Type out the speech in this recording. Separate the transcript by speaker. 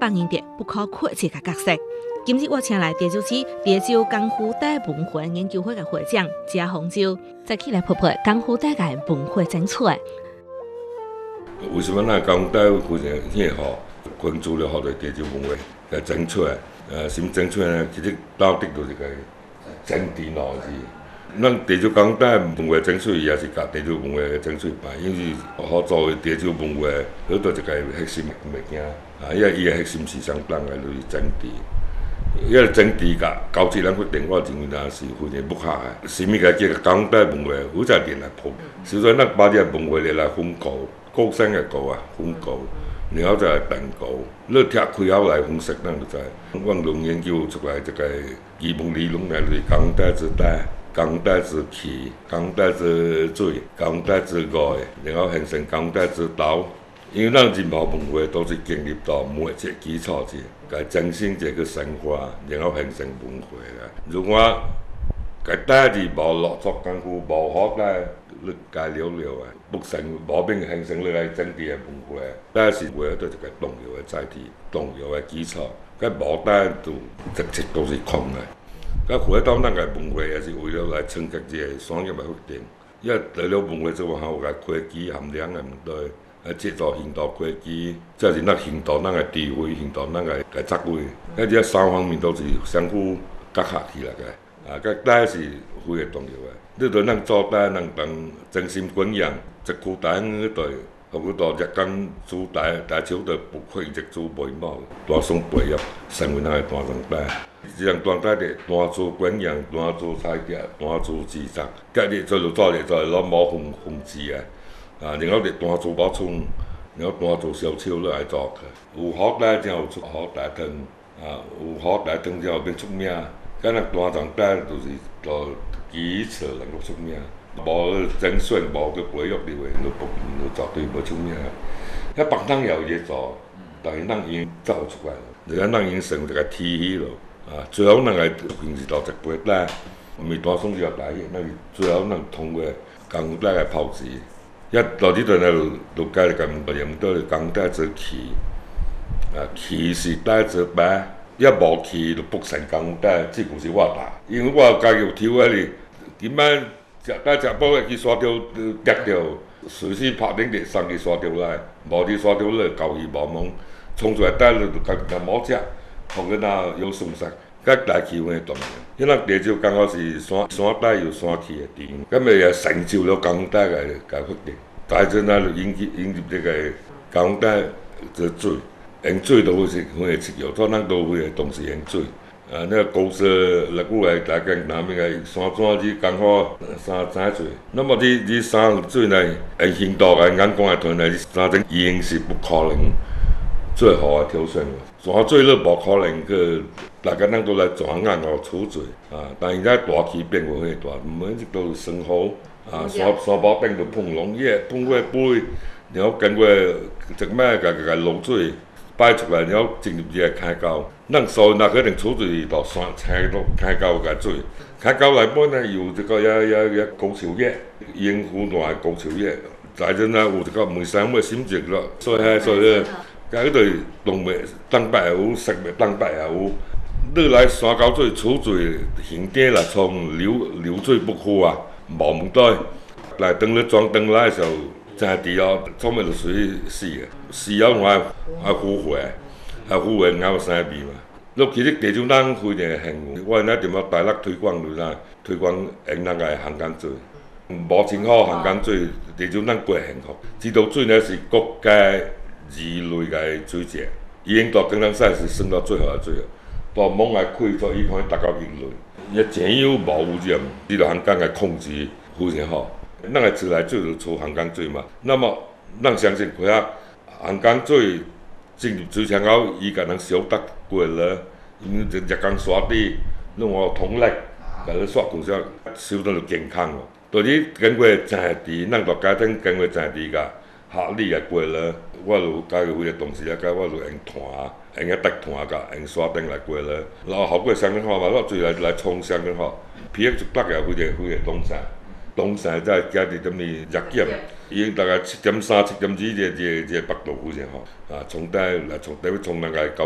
Speaker 1: 扮演着不可或缺的角色。今日我请来潮州市潮州功夫带文化研究会的会长謝鴻洲，再起来婆婆功夫带的文化爭取。
Speaker 2: 为什么那功夫带非常喜好，关注了好多潮州文化来爭取？什麼爭取呢？其實到底就是個爭地咯是。咱潮州功夫帶文化爭取也是甲潮州文化爭取辦，因為好做潮州文化好多一個核心物件，伊個核心是相當的就是爭地。伊個爭地甲高質量發展，我認為那是非常不合的。什麼個叫功夫帶文化，有才點來鋪。所以說，咱把這文化來分割，各省嘅割啊分割。然後就係定稿，你拆開口來分析，咱就知。網絡研究出來這個基本理論來就是功夫帶之帶、功夫帶之氣、功夫帶之水、功夫帶之外，然後形成功夫帶之道。因為咱任何文化都是建立到每一個基礎上，該精神這個生活，然後形成文化啦。如果該帶字無落足功夫，無好帶，你該了啊，不成無變形成你來整地嘅文化，帶是為咗一個動搖嘅載體、動搖嘅基礎。該無帶就直接都是空嘅。該回到咱個文化，也是為了來衝擊這個商業嘅發展。因為除了文化之外，還有個科技含量嘅問題。製造現代科技，即係咱現代咱個智慧，現代咱個作為，這三方面都是相互結合起來嘅。個帶是非常重要嘅。你對咱做帶，咱當真心供養，一區帶嗰隊，好多日間做帶，帶少隊不可以只做背毛，多送背入，成為咱個單雙帶。這樣單帶的單做供養，單做彩蝶，單做製作，隔日做攞毛紅字啊！然後就單做包蔥，然後單做小炒來做嘅。有好帶才有出好帶湯，有好帶湯才有變出名。咁咱單雙帶就是做基礎能夠出名，無精選無個培育的話，你絕對無出名。迄別人也有在做，但是咱已經走出來了，而且咱已經成為一個體系了。最後咱個平時做一輩帶，唔係單雙就帶去，咱最後咱通過功夫帶來炮製。一到呢度咧，就解咁嚴多功夫帶之氣，氣是帶之白，一無氣就不成功夫帶，這就是我答。因為我家己有抽啊哩，今擺食帶食飽嘅去刷掉跌掉，隨時拍頂地送去刷掉來，無去刷掉咧，舊魚無忙，衝出來帶咧就咁冇食，同佢那有損失。甲大氣氛重要，因為潮州剛好是山帶有山氣嘅地方，咁咪也成就了功夫帶嘅發展。大陣那就引入這個功夫帶之水，用水都是很會吃藥，所以咱都會重視用水。那個高色來過來大家那邊個山莊子剛好三水，那麼這三水呢，用現代嘅眼光來睇呢，三種已經是不可能最好嘅挑選了。山水都無可能去。大家咱都來轉眼哦儲水但現在大氣變過許大，每日都生蠔山包變到碰農業，碰過杯，然後經過一咩個露水擺出來，然後進入這個開溝，咱所以那可能儲水到山青到開溝個水，開溝內本呢有這個也高潮葉，鹽湖內高潮葉，再陣呢有這個梅山咩心情咯，所以嗰對動物當白有，食物當白有。你來山溝水儲水形態來從流水不好啊，無問題。來等你裝燈來的時候，真地哦，充滿了水死嘅，死了還腐壞，還有生病嘛。你其實潮州人非常幸運，我那點樣大力推廣嚟啦，推廣用那個漢江水，無清好漢江水，潮州人過幸福。這道水呢是國家二類嘅水質，已經到江南賽是升到最好嘅水了。到網來開出伊可以達到一類，也真有無污染，呢度漢江嘅控制非常好。咱個自來水就出漢江水嘛，那麼咱相信佢啊漢江水進入水箱後，伊個能消得過了，因為日光刷地，弄個通力，甲你刷過上，燒到就健康咯。到你經過真地，咱大家庭經過真地個學歷也過了，我就家己有個同事啊，我就用炭。用個竹炭甲用沙釘來過了，然後效果相當好嘛，攞水來沖相當好。pH 值也非常東山在家己踮哩熱檢，已經大概7.3、7.4這個8度非常好。從帶來從那個